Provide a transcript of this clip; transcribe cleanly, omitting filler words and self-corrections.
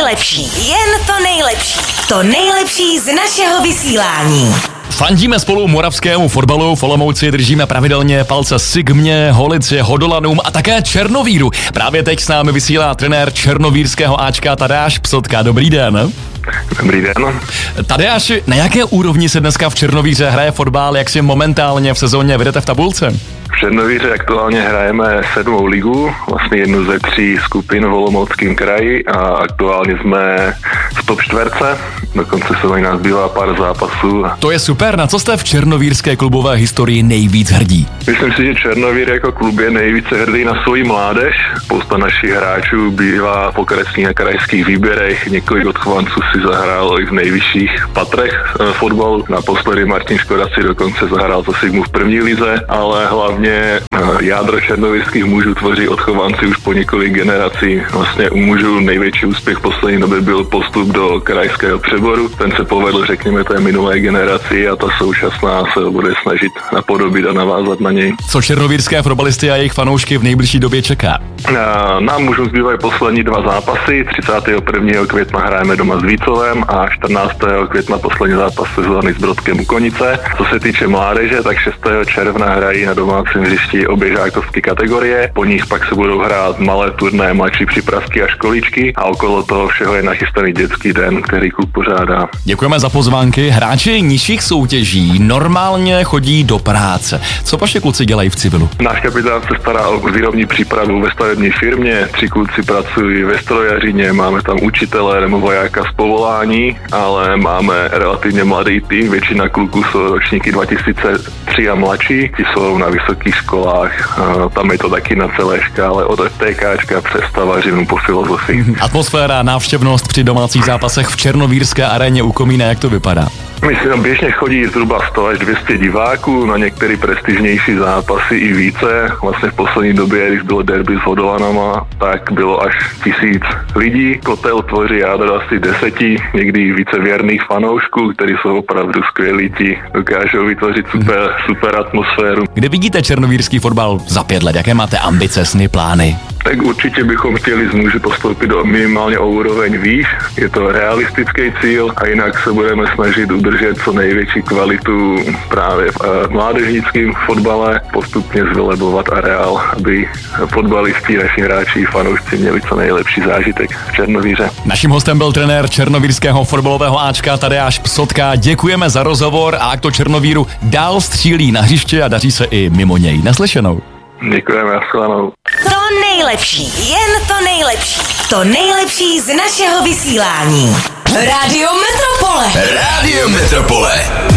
nejlepší, jen to nejlepší. To nejlepší z našeho vysílání. Fandíme spolu moravskému fotbalu, v Olomouci držíme pravidelně palce Sigmě, Holici, Hodolanům a také Černovíru. Právě teď s námi vysílá trenér černovírského Ačka Tadeáš Psotka. Dobrý den. Dobrý den. Tadeáši, na jaké úrovni se dneska v Černovíře hraje fotbal, jak si momentálně v sezóně vedete v tabulce? V Černovíře aktuálně hrajeme 7. ligu, vlastně jednu ze 3 skupin v Olomouckém kraji a aktuálně jsme v top 4. Dokonce se nás bývá pár zápasů. To je super, na co jste v černovírské klubové historii nejvíc hrdí? Myslím si, že Černovír jako klub je nejvíce hrdý na svoji mládež. Spousta našich hráčů bývá v okresních a krajských výběrech, několik odchovanců si zahrálo i v nejvyšších patrech fotbalu. Naposledy Martin Škoda si dokonce zahrál za Sigmu v první lize, ale hlavně jádro černovírských mužů tvoří odchovanci už po několik generací. Vlastně u mužů největší úspěch v poslední době byl postup do krajského přeboru. Ten se povedl, řekněme, té minulé generaci a ta současná se bude snažit napodobit a navázat na něj. Co černovírské fotbalisty a jejich fanoušky v nejbližší době čeká? Nám mužům zbývají poslední 2 zápasy. 31. května hrajeme doma s Vícovem a 14. května poslední zápas sezóny s Brodkem u Konice. Co se týče mládeže, tak 6. června hrají na domácím hřišti obě žákovské kategorie. Po nich pak se budou hrát malé turné, mladší přípravky a školičky a okolo toho všeho je nachystaný dětský den, který klub pořádá. Děkujeme za pozvánky. Hráči nižších soutěží normálně chodí do práce. Co vaše kluci dělají v civilu? Náš kapitán se stará o výrobní přípravu ve stavební firmě, 3 kluci pracují ve strojařině, máme tam učitele nebo vojáka z povolání, ale máme relativně mladý tým, většina kluků jsou ročníky 2003 a mladší, ti jsou na vysokých školách, tam je to taky na celé škále od FTKčka přes stavařinu po filozofii. Atmosféra, návštěvnost při domácích zápasech v černovírské aréně u Komína, jak to vypadá? Myslím, tam běžně chodí zhruba 100 až 200 diváků, na některé prestižnější zápasy i více. Vlastně v poslední době, když bylo derby s Hodolanama, tak bylo až 1000 lidí. Kotel tvoří jádro asi 10, někdy více věrných fanoušků, kteří jsou opravdu skvělí, ti dokážou vytvořit super atmosféru. Kde vidíte černovírský fotbal za 5 let? Jaké máte ambice, sny, plány? Tak určitě bychom chtěli z muži postoupit do minimálně o úroveň výš. Je to realistický cíl a jinak se budeme snažit udržet co největší kvalitu právě v mládežnickém fotbale, postupně zvelebovat areál, aby fotbalisti, naši hráči, fanoušci měli co nejlepší zážitek v Černovíře. Naším hostem byl trenér černovírského fotbalového Ačka Tadeáš Psotka. Děkujeme za rozhovor a ať to Černovíru dál střílí na hřiště a daří se i mimo něj. Naslyšenou. Děkujeme, nashledanou. To nejlepší, jen to nejlepší. To nejlepší z našeho vysílání. Rádio Metropole. Rádio Metropole.